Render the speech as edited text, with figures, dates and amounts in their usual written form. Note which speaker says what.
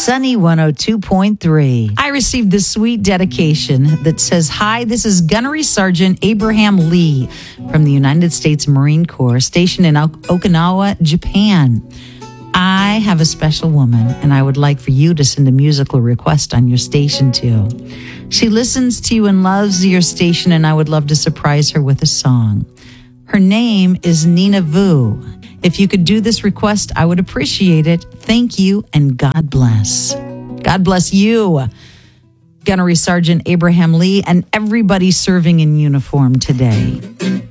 Speaker 1: Sunny 102.3. I received this sweet dedication that says, "Hi, this is Gunnery Sergeant Abraham Lee from the United States Marine Corps, stationed in Okinawa, Japan. I have a special woman, and I would like for you to send a musical request on your station too. She listens to you and loves your station, and I would love to surprise her with a song. Her name is Nina Vu. If you could do this request, I would appreciate it. Thank you, and God bless." God bless you, Gunnery Sergeant Abraham Lee, and everybody serving in uniform today.